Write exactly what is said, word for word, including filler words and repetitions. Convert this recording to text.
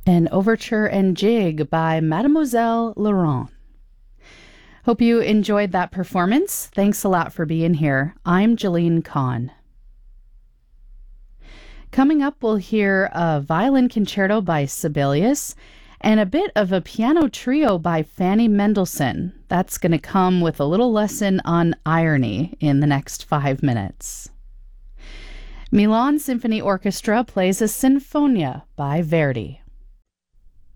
An Overture and Jig by Mademoiselle Laurent. Hope you enjoyed that performance. Thanks a lot for being here. I'm Jolene Kahn. Coming up, we'll hear a violin concerto by Sibelius and a bit of a piano trio by Fanny Mendelssohn. That's going to come with a little lesson on irony in the next five minutes. Milan Symphony Orchestra plays a Sinfonia by Verdi.